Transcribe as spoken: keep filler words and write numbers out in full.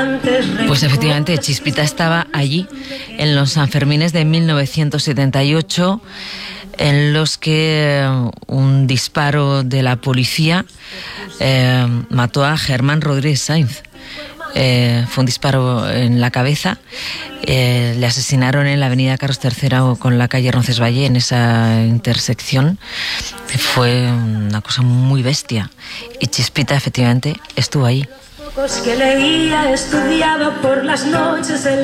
Pues efectivamente, Chispita estaba allí en los Sanfermines de mil novecientos setenta y ocho, en los que un disparo de la policía eh, mató a Germán Rodríguez Sainz. Eh, fue un disparo en la cabeza. Eh, le asesinaron en la avenida Carlos tercero con la calle Roncesvalles, en esa intersección. Fue una cosa muy bestia. Y Chispita efectivamente estuvo ahí. Que leía, estudiaba por las noches.